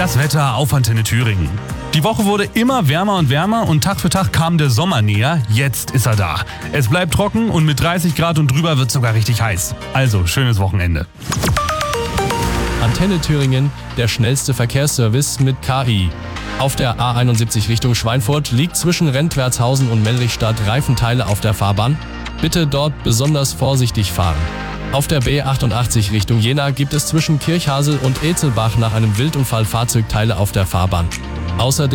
Das Wetter auf Antenne Thüringen. Die Woche wurde immer wärmer und wärmer und Tag für Tag kam der Sommer näher. Jetzt ist er da. Es bleibt trocken und mit 30 Grad und drüber wird es sogar richtig heiß. Also, schönes Wochenende. Antenne Thüringen, der schnellste Verkehrsservice mit KI. Auf der A71 Richtung Schweinfurt liegt zwischen Rentwertshausen und Mellrichstadt Reifenteile auf der Fahrbahn. Bitte dort besonders vorsichtig fahren. Auf der B88 Richtung Jena gibt es zwischen Kirchhasel und Etzelbach nach einem Wildunfall Fahrzeugteile auf der Fahrbahn. Außerdem